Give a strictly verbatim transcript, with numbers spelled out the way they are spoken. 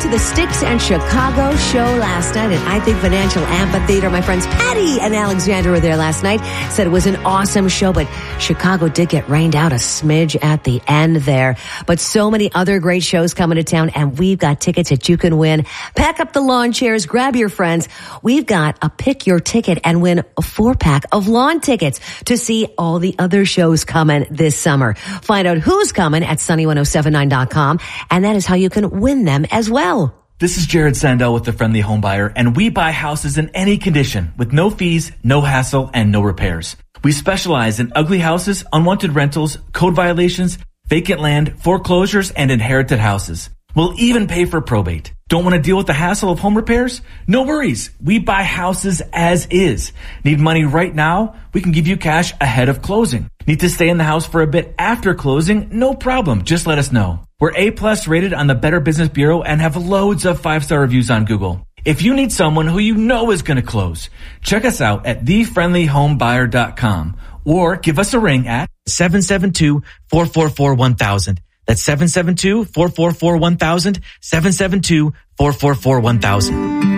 to the Sticks and Chicago show last night at I Think Financial Amphitheater. My friends Patty and Alexandra were there last night. Said it was an awesome show, but Chicago did get rained out a smidge at the end there. But so many other great shows coming to town, and we've got tickets that you can win. Pack up the lawn chairs, grab your friends. We've got a pick your ticket and win a four pack of lawn tickets to see all the other shows coming this summer. Find out who's coming at sunny ten seventy-nine dot com, and that is how you can win them as well. This is Jared Sandell with the Friendly Home Buyer, and we buy houses in any condition with no fees, no hassle, and no repairs. We specialize in ugly houses, unwanted rentals, code violations, vacant land, foreclosures, and inherited houses. We'll even pay for probate. Don't want to deal with the hassle of home repairs? No worries. We buy houses as is. Need money right now? We can give you cash ahead of closing. Need to stay in the house for a bit after closing? No problem. Just let us know. We're A-plus rated on the Better Business Bureau and have loads of five-star reviews on Google. If you need someone who you know is going to close, check us out at the friendly home buyer dot com or give us a ring at seven seven two, four four four, one thousand. That's seven seven two, four four four, one thousand, seven seven two, four four four, one thousand.